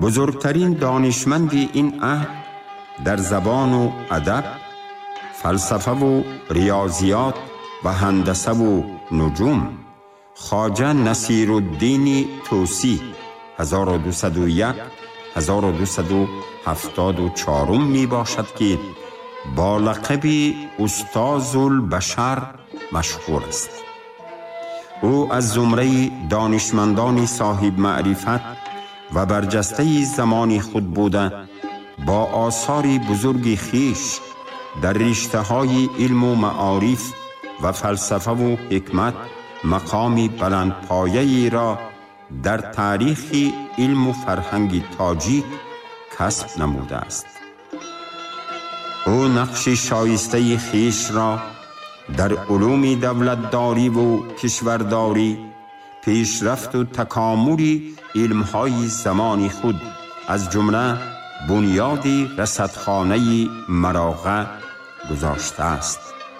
بزرگترین دانشمند این عهد در زبان و ادب، فلسفه و ریاضیات و هندسه و نجوم، خواجه نصیرالدین طوسی 1201-1274 می باشد که با لقب استاذ البشر مشهور است. او از زمره دانشمندان صاحب معرفت و برجسته زمان خود بوده، با آثار بزرگ خویش در رشته‌های علم و معارف و فلسفه و حکمت مقامی بلندپایه‌ای را در تاریخ علم و فرهنگ تاجیک کسب نموده است. او نقش شایسته خویش را در علوم دولتداری و کشورداری، پیشرفت و تکامل علم‌های زمان خود از جمله بنیاد رصدخانه مراغه گذاشته است.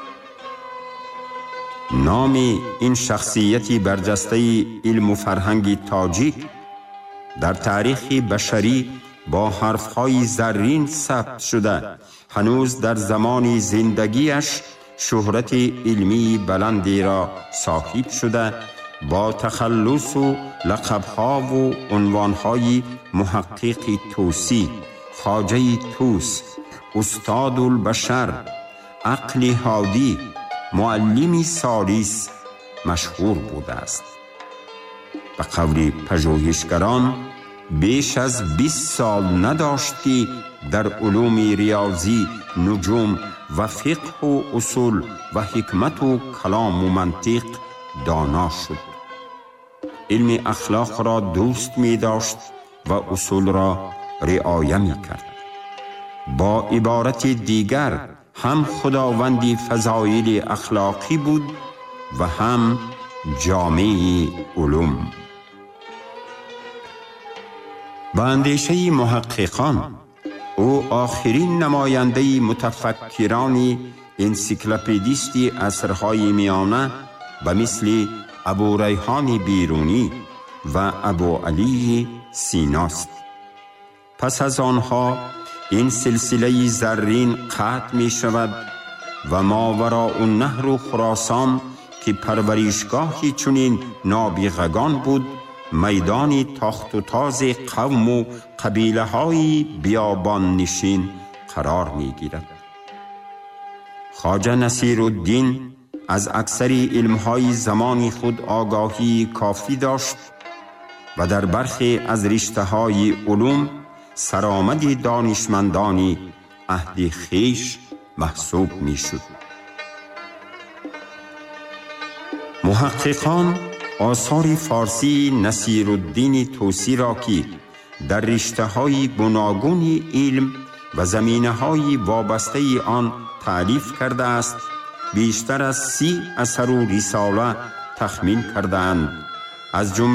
نام این شخصیت برجسته علم و فرهنگ تاجیک در تاریخ بشری با حرفهای زرین ثبت شده، هنوز در زمان زندگیش شهرت علمی بلندی را صاحب شده، با تخلص و لقب‌ها و عنوان‌های محقق طوسی، خواجه طوس، استاد البشر، عقل هادی، معلم سالیس مشهور بوده است. به قول پژوهشگران بیش از 20 سال نداشت که در علوم ریاضی، نجوم و فقه و اصول و حکمت و کلام و منطق دانا شد. علم اخلاق را دوست می داشت و اصول را رعایت می کرد. با عبارت دیگر هم خداوند فضایل اخلاقی بود و هم جامع علوم. با اندیشه محققان او آخرین نماینده متفکران انسیکلوپدیست عصرهای میانه به مثل ابو ریحان بیرونی و ابو علی سیناست. پس از آنها این سلسله زرین قطع می شود و ماوراء النهر و خراسان که پرورشگاهی چنین نابغگان بود، میدان تاخت و تاز قوم و قبیله های بیابان نشین قرار می گیرد. خواجه نصیرالدین از اکثر علمهای زمان خود آگاهی کافی داشت و در برخی از رشته‌های علوم سرآمد دانشمندان عهد خویش محسوب می شد. محققان آثار فارسی نصیرالدین طوسی را که در رشته‌های گوناگون علم و زمینه‌های وابسته آن تألیف کرده است، بیشتر از 30 اثر و رساله تخمین کردند. از جمله